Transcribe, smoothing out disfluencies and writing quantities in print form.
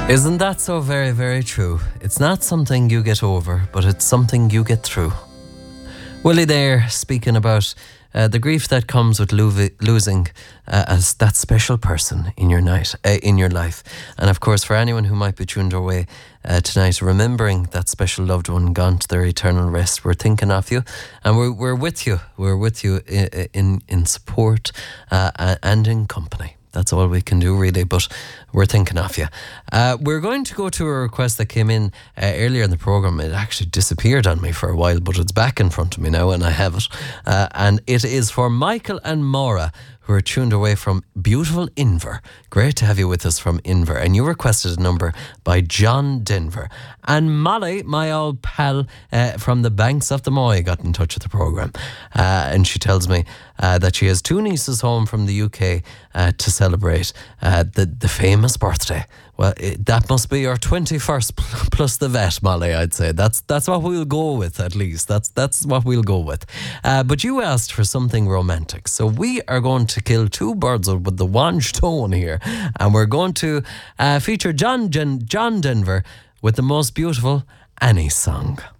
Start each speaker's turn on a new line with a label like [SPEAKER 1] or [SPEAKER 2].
[SPEAKER 1] Isn't that so very, very true? It's not something you get over, but it's something you get through. Willie there speaking about the grief that comes with losing as that special person in your life. And of course, for anyone who might be tuned our way tonight, remembering that special loved one gone to their eternal rest, we're thinking of you, and we're with you. We're with you in support and in company. That's all we can do, really, but we're thinking of you. We're going to go to a request that came in earlier in the programme. It actually disappeared on me for a while, but it's back in front of me now, and I have it. And it is for Michael and Maura, who are tuned away from beautiful Inver. Great to have you with us from Inver. And you requested a number by John Denver. And Molly, my old pal from the banks of the Moy, got in touch with the programme. And she tells me that she has two nieces home from the UK to celebrate the famous birthday. Well, that must be your 21st plus the vet, Molly, I'd say. That's what we'll go with, at least. That's what we'll go with. But you asked for something romantic. So we are going to kill two birds with the one stone here. And we're going to feature John Denver with the most beautiful Annie song.